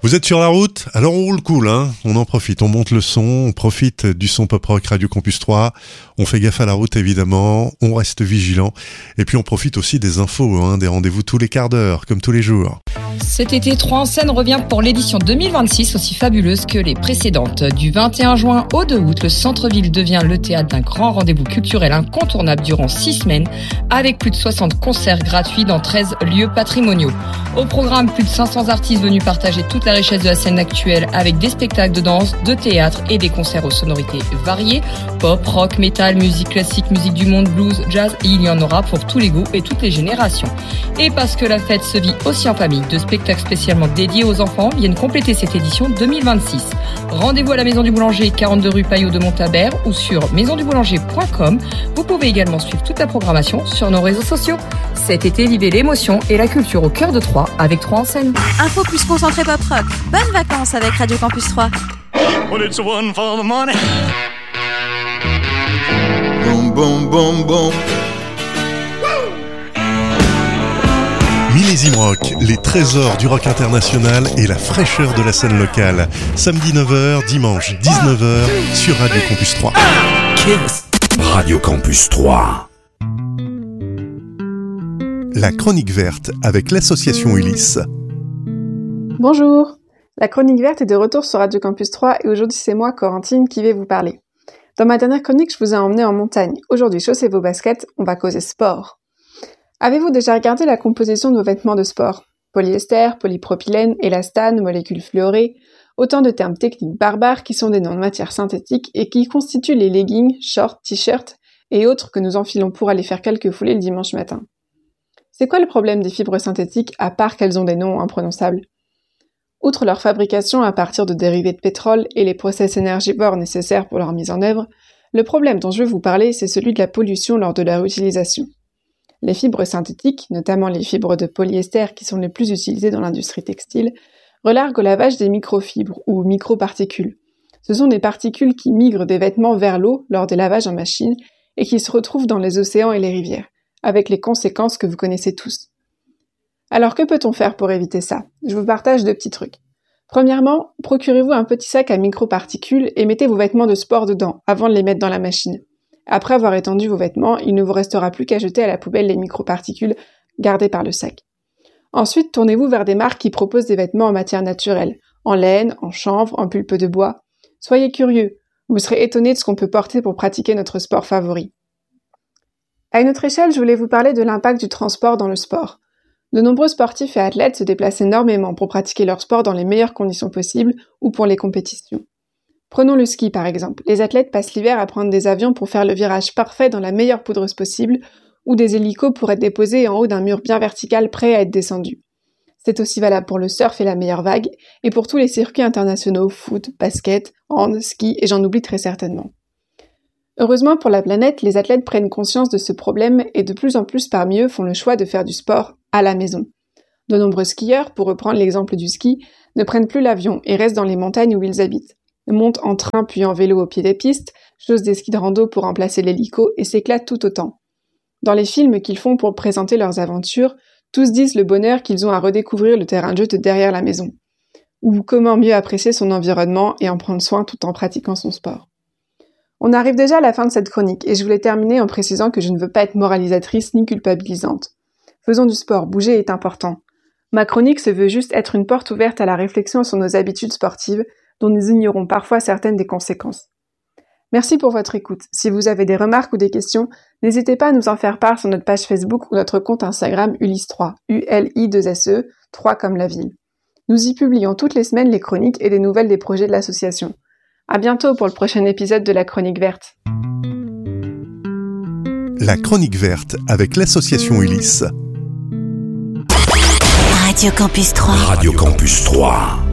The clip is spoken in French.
Vous êtes sur la route? Alors on roule cool, hein. On en profite, on monte le son, on profite du son pop-rock Radio Campus 3, on fait gaffe à la route évidemment, on reste vigilant, et puis on profite aussi des infos, hein, des rendez-vous tous les quarts d'heure, comme tous les jours. Cet été, 3 en scène revient pour l'édition 2026, aussi fabuleuse que les précédentes. Du 21 juin au 2 août, le centre-ville devient le théâtre d'un grand rendez-vous culturel incontournable durant 6 semaines, avec plus de 60 concerts gratuits dans 13 lieux patrimoniaux. Au programme, plus de 500 artistes venus partager toute la richesse de la scène actuelle, avec des spectacles de danse, de théâtre et des concerts aux sonorités variées, pop, rock, métal, musique classique, musique du monde, blues, jazz, et il y en aura pour tous les goûts et toutes les générations. Et parce que la fête se vit aussi en famille, de spectacles spécialement dédiés aux enfants viennent compléter cette édition 2026. Rendez-vous à la Maison du Boulanger, 42 rue Payot de Montabert ou sur maisonduboulanger.com. Vous pouvez également suivre toute la programmation sur nos réseaux sociaux. Cet été, vivez l'émotion et la culture au cœur de Troyes avec 3 en scène. Info plus concentré pop rock. Bonnes vacances avec Radio Campus 3. Well, it's one for the money. Boom, boom, boom, boom. Millésime Rock, les trésors du rock international et la fraîcheur de la scène locale. Samedi 9h, dimanche 19h sur Radio Campus 3. Kiss. Radio Campus 3. La chronique verte avec l'association Ulysse. Bonjour, la chronique verte est de retour sur Radio Campus 3 et aujourd'hui c'est moi, Corentine, qui vais vous parler. Dans ma dernière chronique, je vous ai emmené en montagne. Aujourd'hui, chaussez vos baskets, on va causer sport. Avez-vous déjà regardé la composition de vos vêtements de sport? Polyester, polypropylène, élastane, molécules fluorées, autant de termes techniques barbares qui sont des noms de matières synthétiques et qui constituent les leggings, shorts, t-shirts et autres que nous enfilons pour aller faire quelques foulées le dimanche matin. C'est quoi le problème des fibres synthétiques à part qu'elles ont des noms imprononçables? Outre leur fabrication à partir de dérivés de pétrole et les process énergivores nécessaires pour leur mise en œuvre, le problème dont je veux vous parler, c'est celui de la pollution lors de leur utilisation. Les fibres synthétiques, notamment les fibres de polyester qui sont les plus utilisées dans l'industrie textile, relarguent au lavage des microfibres ou microparticules. Ce sont des particules qui migrent des vêtements vers l'eau lors des lavages en machine et qui se retrouvent dans les océans et les rivières, avec les conséquences que vous connaissez tous. Alors que peut-on faire pour éviter ça? Je vous partage 2 petits trucs. Premièrement, procurez-vous un petit sac à microparticules et mettez vos vêtements de sport dedans avant de les mettre dans la machine. Après avoir étendu vos vêtements, il ne vous restera plus qu'à jeter à la poubelle les microparticules gardées par le sac. Ensuite, tournez-vous vers des marques qui proposent des vêtements en matière naturelle, en laine, en chanvre, en pulpe de bois. Soyez curieux, vous serez étonnés de ce qu'on peut porter pour pratiquer notre sport favori. À une autre échelle, je voulais vous parler de l'impact du transport dans le sport. De nombreux sportifs et athlètes se déplacent énormément pour pratiquer leur sport dans les meilleures conditions possibles ou pour les compétitions. Prenons le ski par exemple. Les athlètes passent l'hiver à prendre des avions pour faire le virage parfait dans la meilleure poudreuse possible ou des hélicos pour être déposés en haut d'un mur bien vertical prêt à être descendu. C'est aussi valable pour le surf et la meilleure vague et pour tous les circuits internationaux, foot, basket, hand, ski et j'en oublie très certainement. Heureusement pour la planète, les athlètes prennent conscience de ce problème et de plus en plus parmi eux font le choix de faire du sport à la maison. De nombreux skieurs, pour reprendre l'exemple du ski, ne prennent plus l'avion et restent dans les montagnes où ils habitent. Montent en train puis en vélo au pied des pistes, chaussent des skis de rando pour remplacer l'hélico et s'éclatent tout autant. Dans les films qu'ils font pour présenter leurs aventures, tous disent le bonheur qu'ils ont à redécouvrir le terrain de jeu de derrière la maison. Ou comment mieux apprécier son environnement et en prendre soin tout en pratiquant son sport. On arrive déjà à la fin de cette chronique et je voulais terminer en précisant que je ne veux pas être moralisatrice ni culpabilisante. Faisons du sport, bouger est important. Ma chronique se veut juste être une porte ouverte à la réflexion sur nos habitudes sportives dont nous ignorons parfois certaines des conséquences. Merci pour votre écoute. Si vous avez des remarques ou des questions, n'hésitez pas à nous en faire part sur notre page Facebook ou notre compte Instagram Ulysse3, ULI2SE, 3 comme la ville. Nous y publions toutes les semaines les chroniques et des nouvelles des projets de l'association. À bientôt pour le prochain épisode de la Chronique Verte. La Chronique Verte avec l'association Ulysse. Radio Campus 3. Radio Campus 3.